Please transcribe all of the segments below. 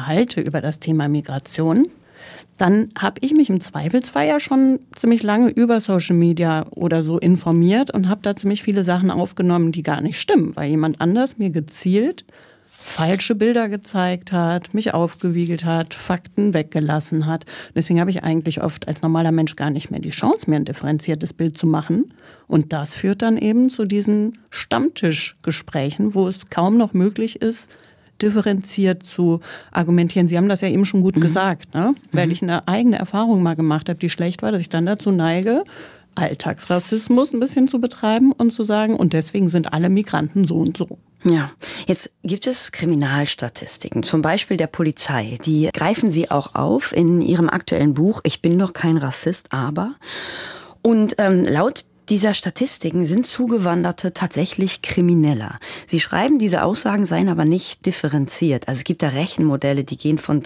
unterhalte über das Thema Migration, dann habe ich mich im Zweifelsfall ja schon ziemlich lange über Social Media oder so informiert und habe da ziemlich viele Sachen aufgenommen, die gar nicht stimmen, weil jemand anders mir gezielt falsche Bilder gezeigt hat, mich aufgewiegelt hat, Fakten weggelassen hat. Deswegen habe ich eigentlich oft als normaler Mensch gar nicht mehr die Chance, mir ein differenziertes Bild zu machen. Und das führt dann eben zu diesen Stammtischgesprächen, wo es kaum noch möglich ist, differenziert zu argumentieren. Sie haben das ja eben schon gut gesagt, ne? Weil ich eine eigene Erfahrung mal gemacht habe, die schlecht war, dass ich dann dazu neige, Alltagsrassismus ein bisschen zu betreiben und zu sagen, und deswegen sind alle Migranten so und so. Ja, jetzt gibt es Kriminalstatistiken, zum Beispiel der Polizei. Die greifen Sie auch auf in Ihrem aktuellen Buch Ich bin doch kein Rassist, aber. Und laut dieser Statistiken sind Zugewanderte tatsächlich krimineller. Sie schreiben, diese Aussagen seien aber nicht differenziert. Also es gibt da Rechenmodelle, die gehen von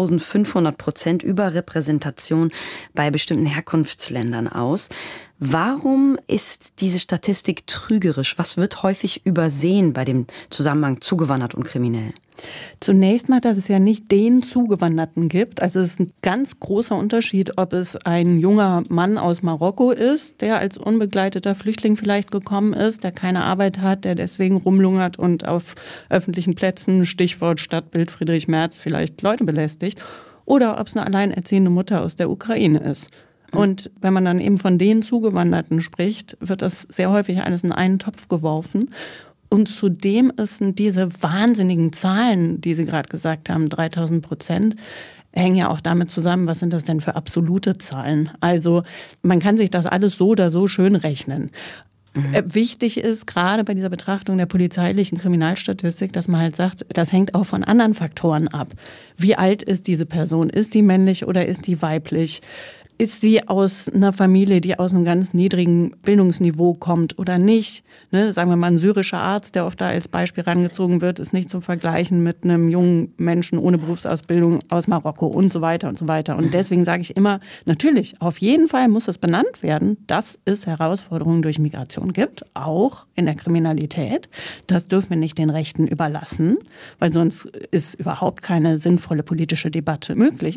3500% Überrepräsentation bei bestimmten Herkunftsländern aus. Warum ist diese Statistik trügerisch? Was wird häufig übersehen bei dem Zusammenhang zugewandert und kriminell? Zunächst mal, dass es ja nicht den Zugewanderten gibt. Also es ist ein ganz großer Unterschied, ob es ein junger Mann aus Marokko ist, der als unbegleiteter Flüchtling vielleicht gekommen ist, der keine Arbeit hat, der deswegen rumlungert und auf öffentlichen Plätzen, Stichwort Stadtbild Friedrich Merz, vielleicht Leute belästigt, oder ob es eine alleinerziehende Mutter aus der Ukraine ist. Und wenn man dann eben von den Zugewanderten spricht, wird das sehr häufig alles in einen Topf geworfen. Und zudem sind diese wahnsinnigen Zahlen, die Sie gerade gesagt haben, 3000%, hängen ja auch damit zusammen, was sind das denn für absolute Zahlen? Also man kann sich das alles so oder so schön rechnen. Wichtig ist gerade bei dieser Betrachtung der polizeilichen Kriminalstatistik, dass man halt sagt, das hängt auch von anderen Faktoren ab. Wie alt ist diese Person? Ist die männlich oder ist die weiblich? Ist sie aus einer Familie, die aus einem ganz niedrigen Bildungsniveau kommt oder nicht? Ne, sagen wir mal, ein syrischer Arzt, der oft da als Beispiel rangezogen wird, ist nicht zu vergleichen mit einem jungen Menschen ohne Berufsausbildung aus Marokko und so weiter und so weiter. Und deswegen sage ich immer, natürlich, auf jeden Fall muss es benannt werden, dass es Herausforderungen durch Migration gibt, auch in der Kriminalität. Das dürfen wir nicht den Rechten überlassen, weil sonst ist überhaupt keine sinnvolle politische Debatte möglich.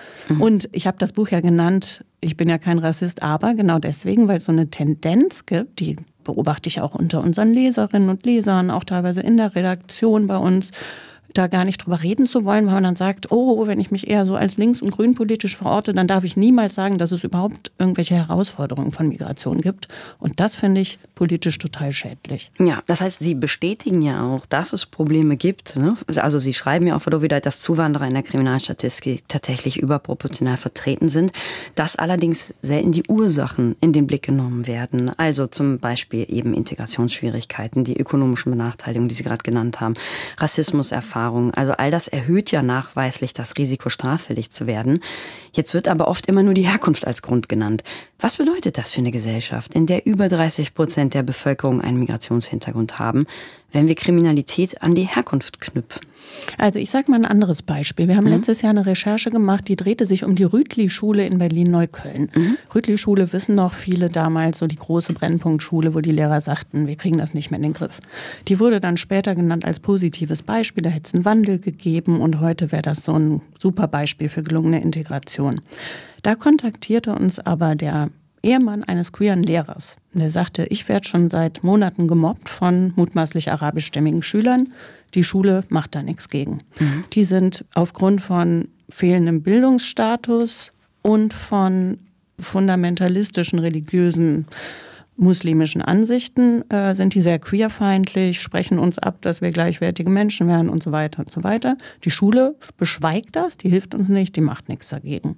Und ich habe das Buch ja genannt, ich bin ja kein Rassist, aber genau deswegen, weil es so eine Tendenz gibt, die beobachte ich auch unter unseren Leserinnen und Lesern, auch teilweise in der Redaktion bei uns, da gar nicht drüber reden zu wollen, weil man dann sagt, oh, wenn ich mich eher so als links- und grünpolitisch verorte, dann darf ich niemals sagen, dass es überhaupt irgendwelche Herausforderungen von Migration gibt. Und das finde ich politisch total schädlich. Ja, das heißt, Sie bestätigen ja auch, dass es Probleme gibt, ne? Also Sie schreiben ja auch wieder, dass Zuwanderer in der Kriminalstatistik tatsächlich überproportional vertreten sind, dass allerdings selten die Ursachen in den Blick genommen werden. Also zum Beispiel eben Integrationsschwierigkeiten, die ökonomischen Benachteiligungen, die Sie gerade genannt haben, Rassismuserfahrungen. Also all das erhöht ja nachweislich das Risiko, straffällig zu werden. Jetzt wird aber oft immer nur die Herkunft als Grund genannt. Was bedeutet das für eine Gesellschaft, in der über 30% der Bevölkerung einen Migrationshintergrund haben, wenn wir Kriminalität an die Herkunft knüpfen? Also ich sage mal ein anderes Beispiel. Wir haben letztes Jahr eine Recherche gemacht, die drehte sich um die Rütli-Schule in Berlin-Neukölln. Rütli-Schule wissen noch viele damals, so die große Brennpunktschule, wo die Lehrer sagten, wir kriegen das nicht mehr in den Griff. Die wurde dann später genannt als positives Beispiel, da hätte es einen Wandel gegeben und heute wäre das so ein super Beispiel für gelungene Integration. Da kontaktierte uns aber der Ehemann eines queeren Lehrers. Der sagte, ich werde schon seit Monaten gemobbt von mutmaßlich arabischstämmigen Schülern. Die Schule macht da nichts gegen. Die sind aufgrund von fehlendem Bildungsstatus und von fundamentalistischen, religiösen, muslimischen Ansichten, sind die sehr queerfeindlich, sprechen uns ab, dass wir gleichwertige Menschen wären und so weiter und so weiter. Die Schule beschweigt das, die hilft uns nicht, die macht nichts dagegen.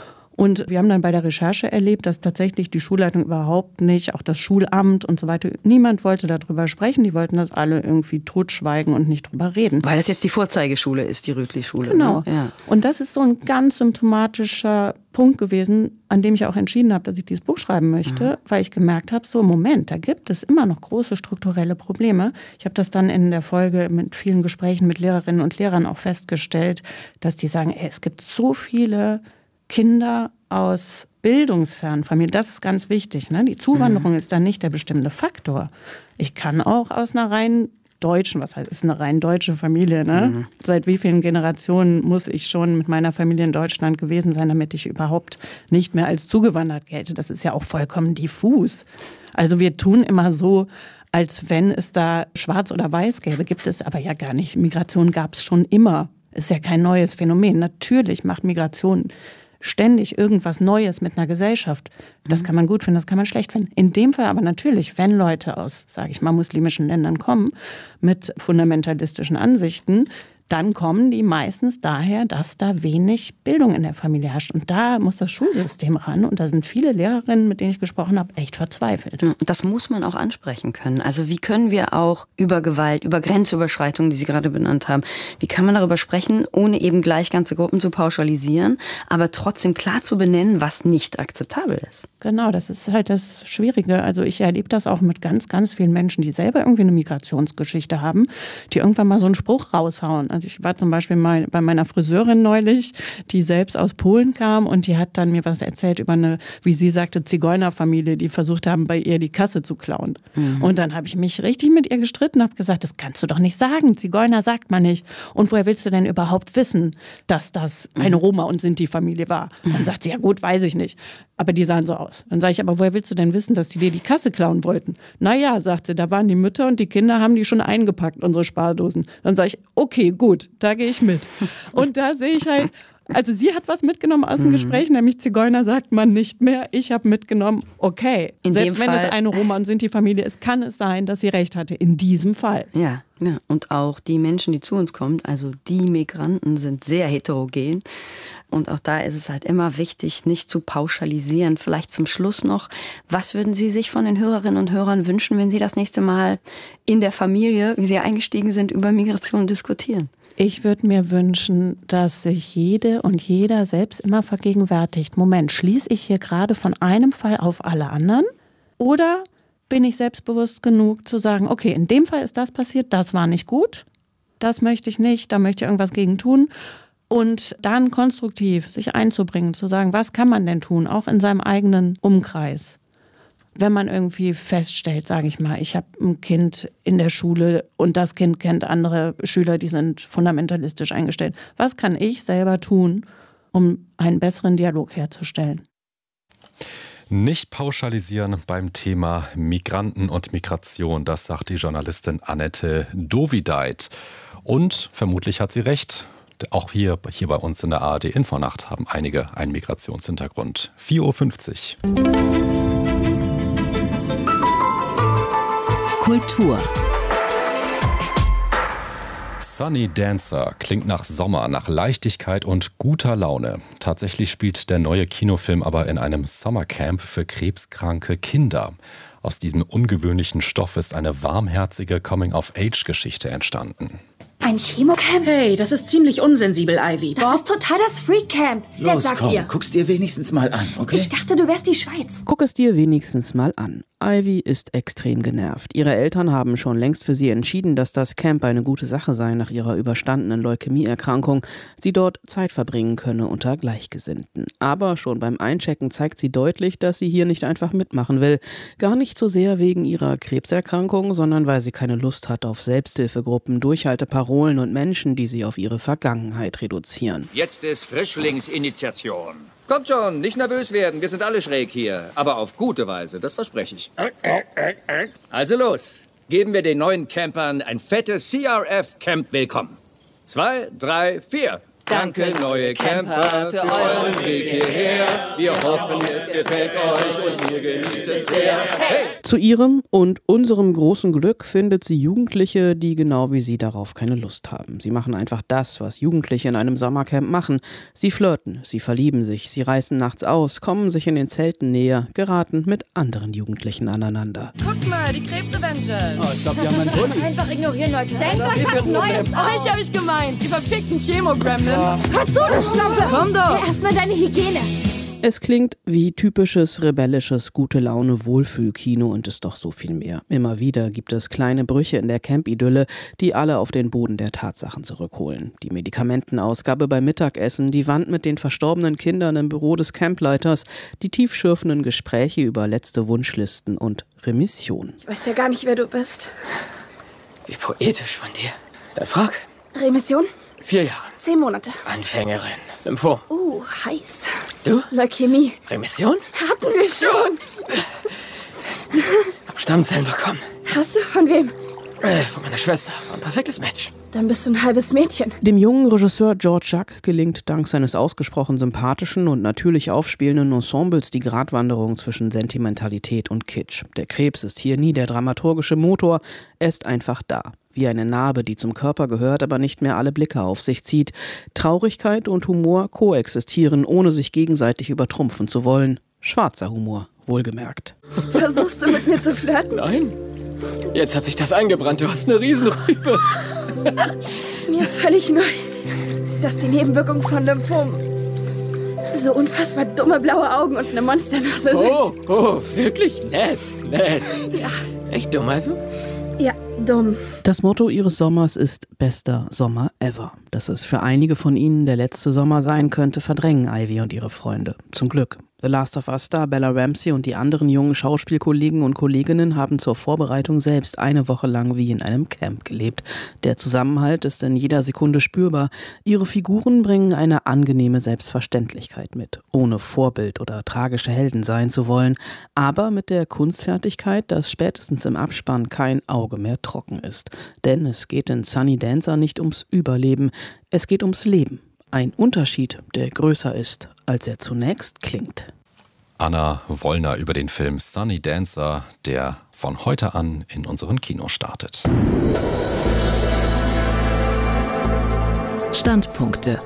Und wir haben dann bei der Recherche erlebt, dass tatsächlich die Schulleitung überhaupt nicht, auch das Schulamt und so weiter, niemand wollte darüber sprechen. Die wollten das alle irgendwie totschweigen und nicht drüber reden. Weil das jetzt die Vorzeigeschule ist, die Rütli-Schule. Genau. Ne? Ja. Und das ist so ein ganz symptomatischer Punkt gewesen, an dem ich auch entschieden habe, dass ich dieses Buch schreiben möchte, weil ich gemerkt habe, so Moment, da gibt es immer noch große strukturelle Probleme. Ich habe das dann in der Folge mit vielen Gesprächen mit Lehrerinnen und Lehrern auch festgestellt, dass die sagen, es gibt so viele Kinder aus bildungsfernen Familien, das ist ganz wichtig. Ne? Die Zuwanderung ist dann nicht der bestimmende Faktor. Ich kann auch aus einer rein deutschen, was heißt, ist eine rein deutsche Familie, ne? Seit wie vielen Generationen muss ich schon mit meiner Familie in Deutschland gewesen sein, damit ich überhaupt nicht mehr als zugewandert gelte? Das ist ja auch vollkommen diffus. Also wir tun immer so, als wenn es da schwarz oder weiß gäbe, gibt es aber ja gar nicht. Migration gab es schon immer. Ist ja kein neues Phänomen. Natürlich macht Migration ständig irgendwas Neues mit einer Gesellschaft. Das kann man gut finden, das kann man schlecht finden. In dem Fall aber natürlich, wenn Leute aus, sage ich mal, muslimischen Ländern kommen mit fundamentalistischen Ansichten, dann kommen die meistens daher, dass da wenig Bildung in der Familie herrscht. Und da muss das Schulsystem ran. Und da sind viele Lehrerinnen, mit denen ich gesprochen habe, echt verzweifelt. Das muss man auch ansprechen können. Also wie können wir auch über Gewalt, über Grenzüberschreitungen, die Sie gerade benannt haben, wie kann man darüber sprechen, ohne eben gleich ganze Gruppen zu pauschalisieren, aber trotzdem klar zu benennen, was nicht akzeptabel ist? Genau, das ist halt das Schwierige. Also ich erlebe das auch mit ganz, ganz vielen Menschen, die selber irgendwie eine Migrationsgeschichte haben, die irgendwann mal so einen Spruch raushauen. Also ich war zum Beispiel mal bei meiner Friseurin neulich, die selbst aus Polen kam und die hat dann mir was erzählt über eine, wie sie sagte, Zigeunerfamilie, die versucht haben, bei ihr die Kasse zu klauen. Und dann habe ich mich richtig mit ihr gestritten, habe gesagt, das kannst du doch nicht sagen, Zigeuner sagt man nicht. Und woher willst du denn überhaupt wissen, dass das eine Roma- und Sinti-Familie war? Dann sagt sie, ja gut, weiß ich nicht. Aber die sahen so aus. Dann sage ich, aber woher willst du denn wissen, dass die dir die Kasse klauen wollten? Naja, sagt sie, da waren die Mütter und die Kinder haben die schon eingepackt, unsere Spardosen. Dann sage ich, okay, gut, da gehe ich mit. Und da sehe ich halt, also sie hat was mitgenommen aus dem Gespräch, nämlich Zigeuner sagt man nicht mehr. Ich habe mitgenommen, okay, selbst wenn es eine Roma- und Sinti-Familie ist, kann es sein, dass sie recht hatte, in diesem Fall. Ja, und auch die Menschen, die zu uns kommen, also die Migranten sind sehr heterogen. Und auch da ist es halt immer wichtig, nicht zu pauschalisieren. Vielleicht zum Schluss noch, was würden Sie sich von den Hörerinnen und Hörern wünschen, wenn Sie das nächste Mal in der Familie, wie Sie eingestiegen sind, über Migration diskutieren? Ich würde mir wünschen, dass sich jede und jeder selbst immer vergegenwärtigt, Moment, schließe ich hier gerade von einem Fall auf alle anderen? Oder bin ich selbstbewusst genug zu sagen, okay, in dem Fall ist das passiert, das war nicht gut, das möchte ich nicht, da möchte ich irgendwas gegen tun. Und dann konstruktiv sich einzubringen, zu sagen, was kann man denn tun, auch in seinem eigenen Umkreis. Wenn man irgendwie feststellt, sage ich mal, ich habe ein Kind in der Schule und das Kind kennt andere Schüler, die sind fundamentalistisch eingestellt. Was kann ich selber tun, um einen besseren Dialog herzustellen? Nicht pauschalisieren beim Thema Migranten und Migration, das sagt die Journalistin Annette Dovideit. Und vermutlich hat sie recht. Auch hier bei uns in der ARD Infonacht haben einige einen Migrationshintergrund. 4:50 Uhr. Kultur. Sunny Dancer klingt nach Sommer, nach Leichtigkeit und guter Laune. Tatsächlich spielt der neue Kinofilm aber in einem Sommercamp für krebskranke Kinder. Aus diesem ungewöhnlichen Stoff ist eine warmherzige Coming-of-Age-Geschichte entstanden. Ein Chemocamp? Hey, das ist ziemlich unsensibel, Ivy. Das ist total das Freak-Camp. Los, Sag komm, ihr. guck's dir wenigstens mal an, okay? Ich dachte, du wärst die Schweiz. Guck es dir wenigstens mal an. Ivy ist extrem genervt. Ihre Eltern haben schon längst für sie entschieden, dass das Camp eine gute Sache sei nach ihrer überstandenen Leukämieerkrankung, sie dort Zeit verbringen könne unter Gleichgesinnten. Aber schon beim Einchecken zeigt sie deutlich, dass sie hier nicht einfach mitmachen will. Gar nicht so sehr wegen ihrer Krebserkrankung, sondern weil sie keine Lust hat auf Selbsthilfegruppen, Durchhalteparolen und Menschen, die sie auf ihre Vergangenheit reduzieren. Jetzt ist Frischlingsinitiation. Kommt schon, nicht nervös werden, wir sind alle schräg hier. Aber auf gute Weise, das verspreche ich. Also los, geben wir den neuen Campern ein fettes CRF-Camp-Willkommen. 2, 3, 4. Danke, neue Camper, für euren Weg hierher. Wir hoffen, es gefällt euch und ihr genießt es sehr. Hey! Zu ihrem und unserem großen Glück findet sie Jugendliche, die genau wie sie darauf keine Lust haben. Sie machen einfach das, was Jugendliche in einem Sommercamp machen. Sie flirten, sie verlieben sich, sie reißen nachts aus, kommen sich in den Zelten näher, geraten mit anderen Jugendlichen aneinander. Guck mal, die Krebs-Avengers. Oh, ich glaube, die haben einen Bulli. Einfach ignorieren, Leute. Denkt euch was Neues aus. Euch hab ich gemeint, die verfickten Chemo-Gremlins. Hör zu, du Schlampe. Komm doch. Erstmal deine Hygiene. Es klingt wie typisches, rebellisches, Gute-Laune-Wohlfühlkino und ist doch so viel mehr. Immer wieder gibt es kleine Brüche in der Camp-Idylle, die alle auf den Boden der Tatsachen zurückholen. Die Medikamentenausgabe beim Mittagessen, die Wand mit den verstorbenen Kindern im Büro des Campleiters, die tiefschürfenden Gespräche über letzte Wunschlisten und Remission. Ich weiß ja gar nicht, wer du bist. Wie poetisch von dir. Dann frag. Remission? 4 Jahre. 10 Monate. Anfängerin. Lymphom. Heiß. Du? Leukämie. Remission? Hatten wir schon. Hab Stammzellen bekommen. Hast du? Von wem? Von meiner Schwester. War ein perfektes Match. Dann bist du ein halbes Mädchen. Dem jungen Regisseur George Jacques gelingt dank seines ausgesprochen sympathischen und natürlich aufspielenden Ensembles die Gratwanderung zwischen Sentimentalität und Kitsch. Der Krebs ist hier nie der dramaturgische Motor, er ist einfach da. Wie eine Narbe, die zum Körper gehört, aber nicht mehr alle Blicke auf sich zieht. Traurigkeit und Humor koexistieren, ohne sich gegenseitig übertrumpfen zu wollen. Schwarzer Humor, wohlgemerkt. Versuchst du mit mir zu flirten? Nein. Jetzt hat sich das eingebrannt. Du hast eine Riesenrübe. Mir ist völlig neu, dass die Nebenwirkungen von Lymphom so unfassbar dumme blaue Augen und eine Monsternase sind. Oh, wirklich nett. Ja. Echt dumm also? Ja, dumm. Das Motto ihres Sommers ist bester Sommer ever. Dass es für einige von ihnen der letzte Sommer sein könnte, verdrängen Ivy und ihre Freunde. Zum Glück. The Last of Us-Star Bella Ramsey und die anderen jungen Schauspielkollegen und Kolleginnen haben zur Vorbereitung selbst eine Woche lang wie in einem Camp gelebt. Der Zusammenhalt ist in jeder Sekunde spürbar. Ihre Figuren bringen eine angenehme Selbstverständlichkeit mit, ohne Vorbild oder tragische Helden sein zu wollen, aber mit der Kunstfertigkeit, dass spätestens im Abspann kein Auge mehr trocken ist. Denn es geht in Sunny Dancer nicht ums Überleben, es geht ums Leben. Ein Unterschied, der größer ist, als er zunächst klingt. Anna Wollner über den Film Sunny Dancer, der von heute an in unseren Kinos startet. Standpunkte.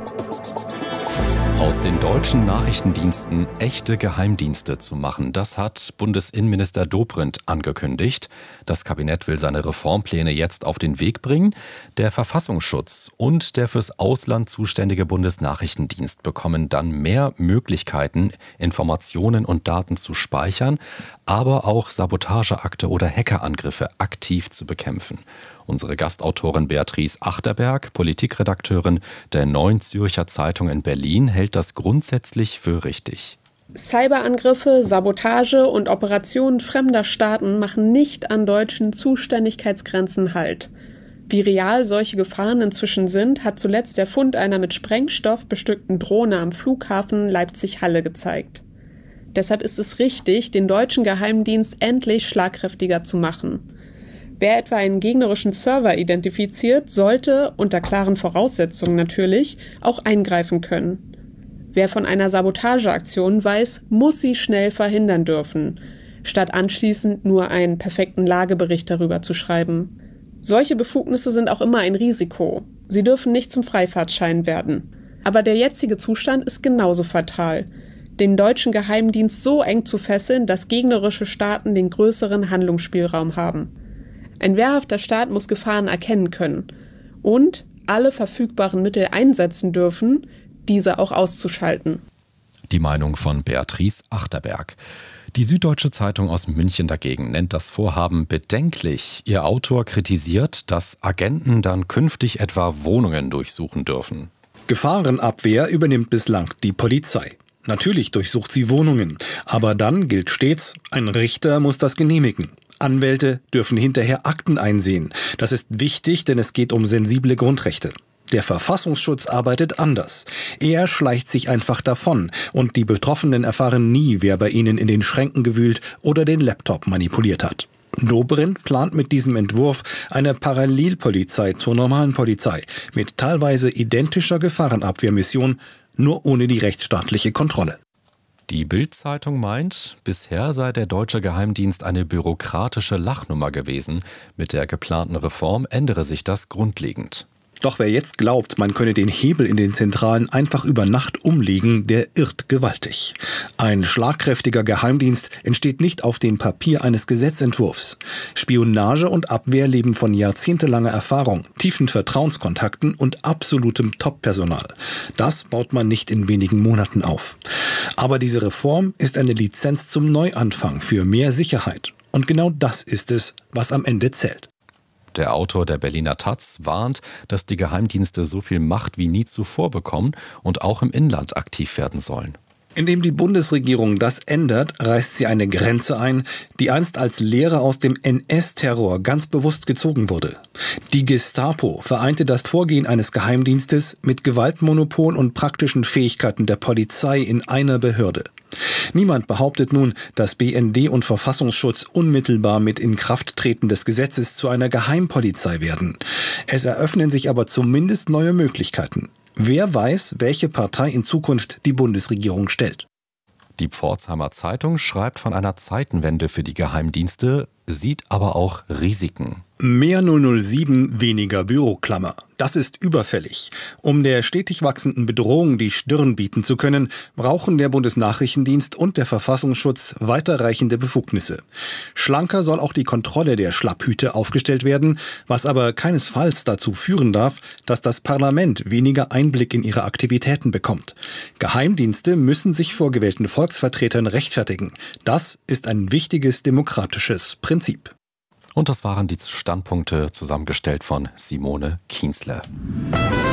Aus den deutschen Nachrichtendiensten echte Geheimdienste zu machen, das hat Bundesinnenminister Dobrindt angekündigt. Das Kabinett will seine Reformpläne jetzt auf den Weg bringen. Der Verfassungsschutz und der fürs Ausland zuständige Bundesnachrichtendienst bekommen dann mehr Möglichkeiten, Informationen und Daten zu speichern, aber auch Sabotageakte oder Hackerangriffe aktiv zu bekämpfen. Unsere Gastautorin Beatrice Achterberg, Politikredakteurin der Neuen Zürcher Zeitung in Berlin, hält das grundsätzlich für richtig. Cyberangriffe, Sabotage und Operationen fremder Staaten machen nicht an deutschen Zuständigkeitsgrenzen Halt. Wie real solche Gefahren inzwischen sind, hat zuletzt der Fund einer mit Sprengstoff bestückten Drohne am Flughafen Leipzig-Halle gezeigt. Deshalb ist es richtig, den deutschen Geheimdienst endlich schlagkräftiger zu machen. Wer etwa einen gegnerischen Server identifiziert, sollte, unter klaren Voraussetzungen natürlich, auch eingreifen können. Wer von einer Sabotageaktion weiß, muss sie schnell verhindern dürfen, statt anschließend nur einen perfekten Lagebericht darüber zu schreiben. Solche Befugnisse sind auch immer ein Risiko. Sie dürfen nicht zum Freifahrtschein werden. Aber der jetzige Zustand ist genauso fatal. Den deutschen Geheimdienst so eng zu fesseln, dass gegnerische Staaten den größeren Handlungsspielraum haben. Ein wehrhafter Staat muss Gefahren erkennen können und alle verfügbaren Mittel einsetzen dürfen, diese auch auszuschalten. Die Meinung von Beatrice Achterberg. Die Süddeutsche Zeitung aus München dagegen nennt das Vorhaben bedenklich. Ihr Autor kritisiert, dass Agenten dann künftig etwa Wohnungen durchsuchen dürfen. Gefahrenabwehr übernimmt bislang die Polizei. Natürlich durchsucht sie Wohnungen, aber dann gilt stets, ein Richter muss das genehmigen. Anwälte dürfen hinterher Akten einsehen. Das ist wichtig, denn es geht um sensible Grundrechte. Der Verfassungsschutz arbeitet anders. Er schleicht sich einfach davon und die Betroffenen erfahren nie, wer bei ihnen in den Schränken gewühlt oder den Laptop manipuliert hat. Dobrindt plant mit diesem Entwurf eine Parallelpolizei zur normalen Polizei mit teilweise identischer Gefahrenabwehrmission, nur ohne die rechtsstaatliche Kontrolle. Die Bild-Zeitung meint, bisher sei der deutsche Geheimdienst eine bürokratische Lachnummer gewesen. Mit der geplanten Reform ändere sich das grundlegend. Doch wer jetzt glaubt, man könne den Hebel in den Zentralen einfach über Nacht umlegen, der irrt gewaltig. Ein schlagkräftiger Geheimdienst entsteht nicht auf dem Papier eines Gesetzentwurfs. Spionage und Abwehr leben von jahrzehntelanger Erfahrung, tiefen Vertrauenskontakten und absolutem Top-Personal. Das baut man nicht in wenigen Monaten auf. Aber diese Reform ist eine Lizenz zum Neuanfang für mehr Sicherheit. Und genau das ist es, was am Ende zählt. Der Autor der Berliner Taz warnt, dass die Geheimdienste so viel Macht wie nie zuvor bekommen und auch im Inland aktiv werden sollen. Indem die Bundesregierung das ändert, reißt sie eine Grenze ein, die einst als Lehre aus dem NS-Terror ganz bewusst gezogen wurde. Die Gestapo vereinte das Vorgehen eines Geheimdienstes mit Gewaltmonopol und praktischen Fähigkeiten der Polizei in einer Behörde. Niemand behauptet nun, dass BND und Verfassungsschutz unmittelbar mit Inkrafttreten des Gesetzes zu einer Geheimpolizei werden. Es eröffnen sich aber zumindest neue Möglichkeiten. Wer weiß, welche Partei in Zukunft die Bundesregierung stellt. Die Pforzheimer Zeitung schreibt von einer Zeitenwende für die Geheimdienste, sieht aber auch Risiken. Mehr 007, weniger Büroklammer. Das ist überfällig. Um der stetig wachsenden Bedrohung die Stirn bieten zu können, brauchen der Bundesnachrichtendienst und der Verfassungsschutz weiterreichende Befugnisse. Schlanker soll auch die Kontrolle der Schlapphüte aufgestellt werden, was aber keinesfalls dazu führen darf, dass das Parlament weniger Einblick in ihre Aktivitäten bekommt. Geheimdienste müssen sich vor gewählten Volksvertretern rechtfertigen. Das ist ein wichtiges demokratisches Prinzip. Und das waren die Standpunkte, zusammengestellt von Simone Kienzle.